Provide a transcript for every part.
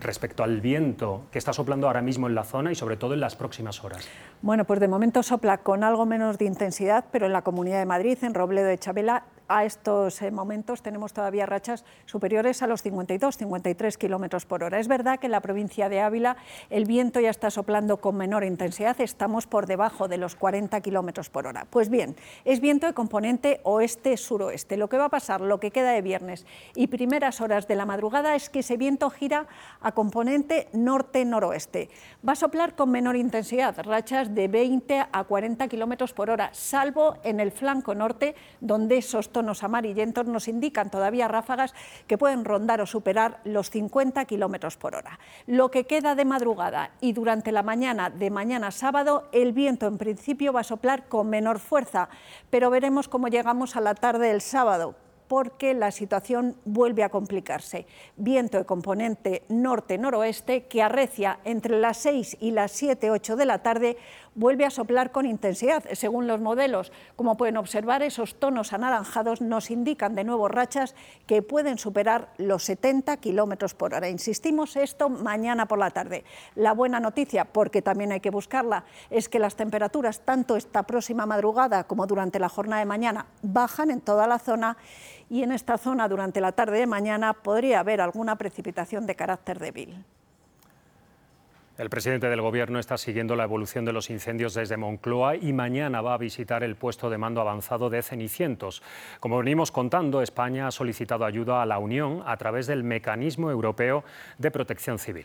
respecto al viento que está soplando ahora mismo en la zona y sobre todo en las próximas horas? Bueno, pues de momento sopla con algo menos de intensidad, pero en la Comunidad de Madrid, en Robledo de Chabela, a estos momentos tenemos todavía rachas superiores a los 52-53 kilómetros por hora. Es verdad que en la provincia de Ávila el viento ya está soplando con menor intensidad, estamos por debajo de los 40 kilómetros por hora. Pues bien, es viento de componente oeste-suroeste. Lo que va a pasar, lo que queda de viernes y primeras horas de la madrugada, es que ese viento gira a componente norte-noroeste. Va a soplar con menor intensidad, rachas de 20 a 40 kilómetros por hora, salvo en el flanco norte, donde esos tonos amarillentos nos indican todavía ráfagas que pueden rondar o superar los 50 kilómetros por hora. Lo que queda de madrugada y durante la mañana de mañana sábado, el viento en principio va a soplar con menor fuerza, pero veremos cómo llegamos a la tarde del sábado, porque la situación vuelve a complicarse. Viento de componente norte-noroeste que arrecia entre las 6 y las 7-8 de la tarde, vuelve a soplar con intensidad. Según los modelos, como pueden observar, esos tonos anaranjados nos indican de nuevo rachas que pueden superar los 70 kilómetros por hora. Insistimos, esto mañana por la tarde. La buena noticia, porque también hay que buscarla, es que las temperaturas, tanto esta próxima madrugada como durante la jornada de mañana, bajan en toda la zona, y en esta zona durante la tarde de mañana podría haber alguna precipitación de carácter débil. El presidente del Gobierno está siguiendo la evolución de los incendios desde Moncloa y mañana va a visitar el puesto de mando avanzado de Cenicientos. Como venimos contando, España ha solicitado ayuda a la Unión a través del Mecanismo Europeo de Protección Civil.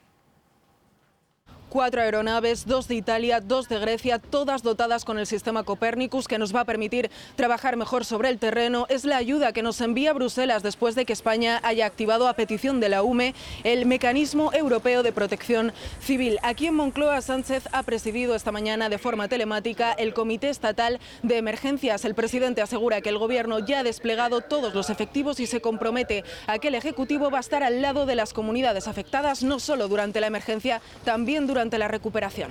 4 aeronaves, 2 de Italia, 2 de Grecia, todas dotadas con el sistema Copernicus, que nos va a permitir trabajar mejor sobre el terreno. Es la ayuda que nos envía Bruselas después de que España haya activado a petición de la UME el Mecanismo Europeo de Protección Civil. Aquí en Moncloa, Sánchez ha presidido esta mañana de forma telemática el Comité Estatal de Emergencias. El presidente asegura que el Gobierno ya ha desplegado todos los efectivos y se compromete a que el Ejecutivo va a estar al lado de las comunidades afectadas, no solo durante la emergencia, también durante la recuperación.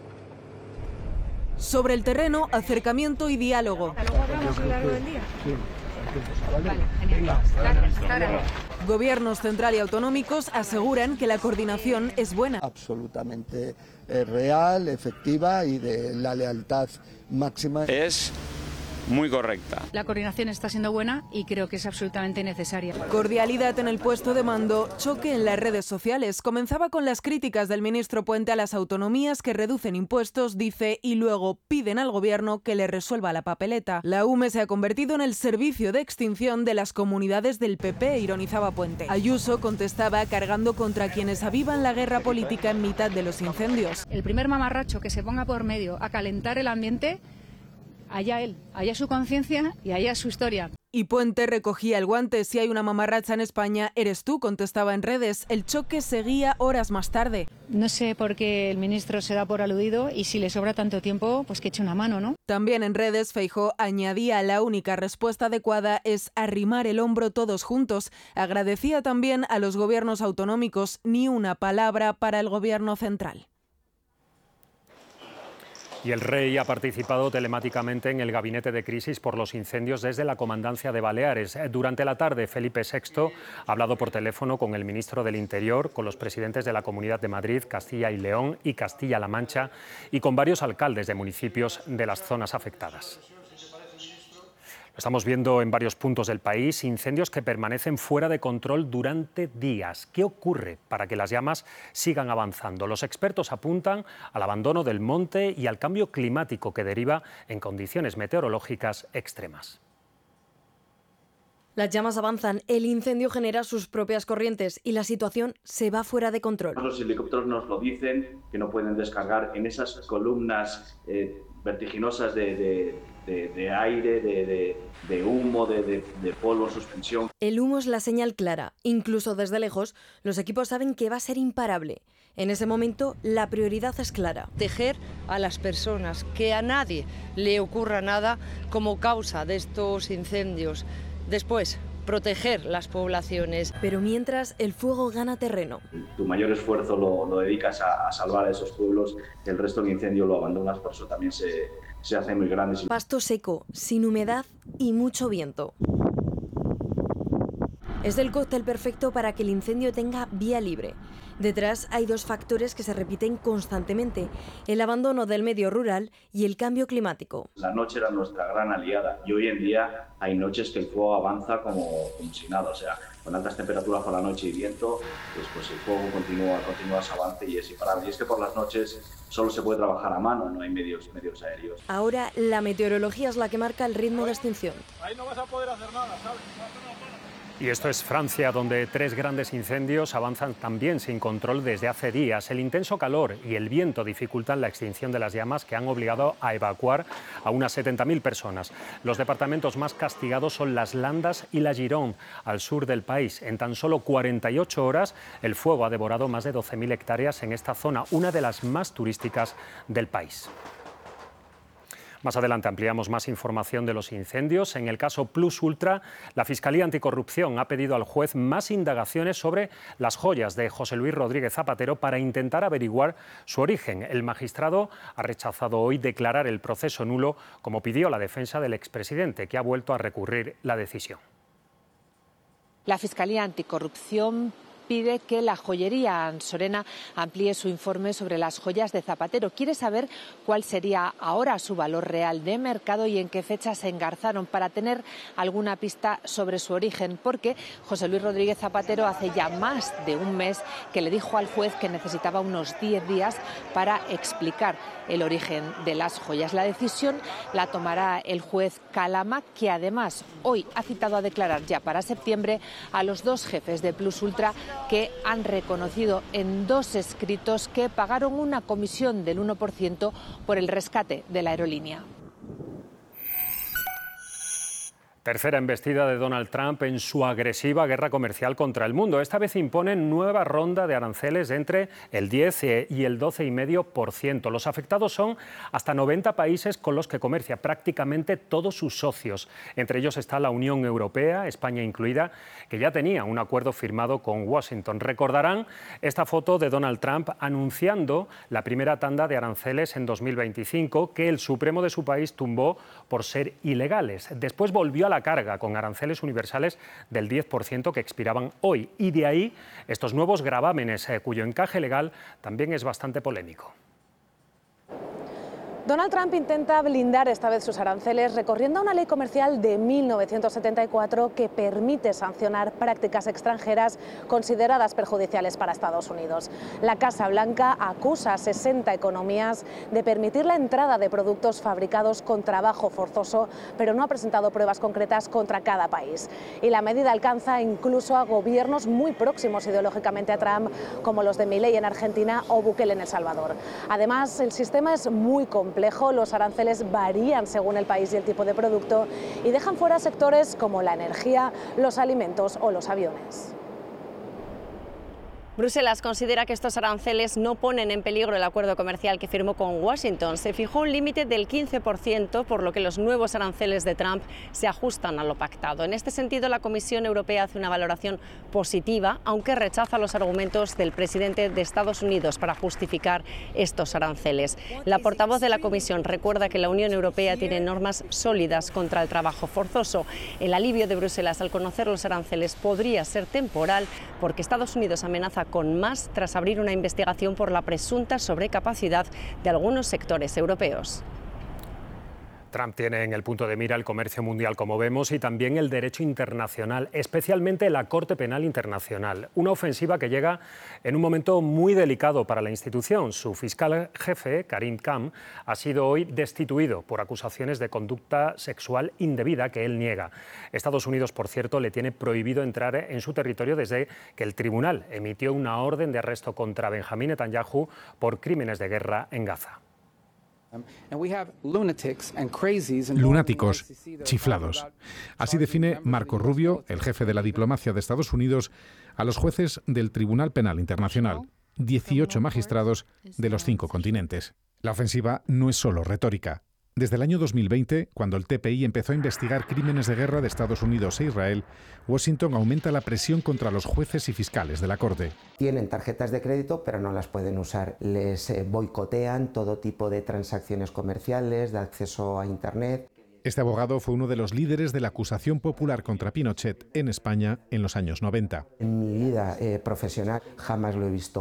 Sobre el terreno, acercamiento y diálogo. ¿Luego hablamos a lo largo del día? Sí. Vale, genial. Gobiernos central y autonómicos aseguran que la coordinación es buena. Absolutamente real, efectiva y de la lealtad máxima. Es muy correcta. La coordinación está siendo buena y creo que es absolutamente necesaria. Cordialidad en el puesto de mando, choque en las redes sociales. Comenzaba con las críticas del ministro Puente a las autonomías que reducen impuestos, dice, y luego piden al Gobierno que le resuelva la papeleta. La UME se ha convertido en el servicio de extinción de las comunidades del PP, ironizaba Puente. Ayuso contestaba cargando contra quienes avivan la guerra política en mitad de los incendios. El primer mamarracho que se ponga por medio a calentar el ambiente, allá él, allá su conciencia y allá su historia. Y Puente recogía el guante. Si hay una mamarracha en España, eres tú, contestaba en redes. El choque seguía horas más tarde. No sé por qué el ministro se da por aludido y si le sobra tanto tiempo, pues que eche una mano, ¿no? También en redes, Feijóo añadía: la única respuesta adecuada es arrimar el hombro todos juntos. Agradecía también a los gobiernos autonómicos, ni una palabra para el gobierno central. Y el rey ha participado telemáticamente en el gabinete de crisis por los incendios desde la Comandancia de Baleares. Durante la tarde, Felipe VI ha hablado por teléfono con el ministro del Interior, con los presidentes de la Comunidad de Madrid, Castilla y León y Castilla-La Mancha y con varios alcaldes de municipios de las zonas afectadas. Lo estamos viendo en varios puntos del país, incendios que permanecen fuera de control durante días. ¿Qué ocurre para que las llamas sigan avanzando? Los expertos apuntan al abandono del monte y al cambio climático que deriva en condiciones meteorológicas extremas. Las llamas avanzan, el incendio genera sus propias corrientes y la situación se va fuera de control. Los helicópteros nos lo dicen, que no pueden descargar en esas columnas vertiginosas de aire, de humo, de polvo en suspensión. El humo es la señal clara. Incluso desde lejos, los equipos saben que va a ser imparable. En ese momento, la prioridad es clara. Proteger a las personas, que a nadie le ocurra nada como causa de estos incendios. Después, proteger las poblaciones. Pero mientras, el fuego gana terreno. Tu mayor esfuerzo lo dedicas a salvar a esos pueblos, el resto del incendio lo abandonas, por eso también se hace muy grande. Pasto seco, sin humedad y mucho viento. Es el cóctel perfecto para que el incendio tenga vía libre. Detrás hay dos factores que se repiten constantemente: el abandono del medio rural y el cambio climático. La noche era nuestra gran aliada y hoy en día hay noches que el fuego avanza como si nada, o sea, con altas temperaturas por la noche y viento, pues el fuego continúa su avance y es imparable. Y es que por las noches solo se puede trabajar a mano, no hay medios aéreos. Ahora la meteorología es la que marca el ritmo de extinción. Ahí no vas a poder hacer nada, ¿sabes? Y esto es Francia, donde 3 grandes incendios avanzan también sin control desde hace días. El intenso calor y el viento dificultan la extinción de las llamas, que han obligado a evacuar a unas 70.000 personas. Los departamentos más castigados son las Landas y la Gironde, al sur del país. En tan solo 48 horas, el fuego ha devorado más de 12.000 hectáreas en esta zona, una de las más turísticas del país. Más adelante ampliamos más información de los incendios. En el caso Plus Ultra, la Fiscalía Anticorrupción ha pedido al juez más indagaciones sobre las joyas de José Luis Rodríguez Zapatero para intentar averiguar su origen. El magistrado ha rechazado hoy declarar el proceso nulo, como pidió la defensa del expresidente, que ha vuelto a recurrir la decisión. La Fiscalía Anticorrupción pide que la joyería ansorena amplíe su informe sobre las joyas de Zapatero. Quiere saber cuál sería ahora su valor real de mercado y en qué fecha se engarzaron, para tener alguna pista sobre su origen, porque José Luis Rodríguez Zapatero hace ya más de un mes que le dijo al juez que necesitaba unos 10 días para explicar el origen de las joyas. La decisión la tomará el juez Calama, que además hoy ha citado a declarar ya para septiembre a los 2 jefes de Plus Ultra, que han reconocido en 2 escritos que pagaron una comisión del 1% por el rescate de la aerolínea. Tercera embestida de Donald Trump en su agresiva guerra comercial contra el mundo. Esta vez imponen nueva ronda de aranceles entre el 10 y el 12,5%. Los afectados son hasta 90 países con los que comercia prácticamente todos sus socios. Entre ellos está la Unión Europea, España incluida, que ya tenía un acuerdo firmado con Washington. Recordarán esta foto de Donald Trump anunciando la primera tanda de aranceles en 2025 que el Supremo de su país tumbó por ser ilegales. Después volvió a la carga con aranceles universales del 10% que expiraban hoy. Y de ahí estos nuevos gravámenes, cuyo encaje legal también es bastante polémico. Donald Trump intenta blindar esta vez sus aranceles recorriendo a una ley comercial de 1974 que permite sancionar prácticas extranjeras consideradas perjudiciales para Estados Unidos. La Casa Blanca acusa a 60 economías de permitir la entrada de productos fabricados con trabajo forzoso, pero no ha presentado pruebas concretas contra cada país. Y la medida alcanza incluso a gobiernos muy próximos ideológicamente a Trump, como los de Milei en Argentina o Bukele en El Salvador. Además, el sistema es muy complejo. Los aranceles varían según el país y el tipo de producto y dejan fuera sectores como la energía, los alimentos o los aviones. Bruselas considera que estos aranceles no ponen en peligro el acuerdo comercial que firmó con Washington. Se fijó un límite del 15%, por lo que los nuevos aranceles de Trump se ajustan a lo pactado. En este sentido, la Comisión Europea hace una valoración positiva, aunque rechaza los argumentos del presidente de Estados Unidos para justificar estos aranceles. La portavoz de la Comisión recuerda que la Unión Europea tiene normas sólidas contra el trabajo forzoso. El alivio de Bruselas al conocer los aranceles podría ser temporal, porque Estados Unidos amenaza con más tras abrir una investigación por la presunta sobrecapacidad de algunos sectores europeos. Trump tiene en el punto de mira el comercio mundial, como vemos, y también el derecho internacional, especialmente la Corte Penal Internacional. Una ofensiva que llega en un momento muy delicado para la institución. Su fiscal jefe, Karim Khan, ha sido hoy destituido por acusaciones de conducta sexual indebida que él niega. Estados Unidos, por cierto, le tiene prohibido entrar en su territorio desde que el tribunal emitió una orden de arresto contra Benjamín Netanyahu por crímenes de guerra en Gaza. Lunáticos, chiflados. Así define Marco Rubio, el jefe de la diplomacia de Estados Unidos, a los jueces del Tribunal Penal Internacional, 18 magistrados de los 5 continentes. La ofensiva no es solo retórica. Desde el año 2020, cuando el TPI empezó a investigar crímenes de guerra de Estados Unidos e Israel, Washington aumenta la presión contra los jueces y fiscales de la Corte. Tienen tarjetas de crédito, pero no las pueden usar. Les boicotean todo tipo de transacciones comerciales, de acceso a Internet. Este abogado fue uno de los líderes de la acusación popular contra Pinochet en España en los años 90. En mi vida profesional jamás lo he visto